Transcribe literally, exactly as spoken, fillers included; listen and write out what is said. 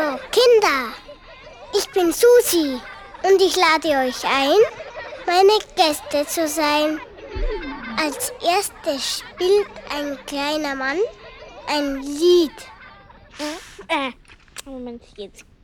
Hallo Kinder, ich bin Susi und ich lade euch ein, meine Gäste zu sein. Als erstes spielt ein kleiner Mann ein Lied. Äh, Moment, jetzt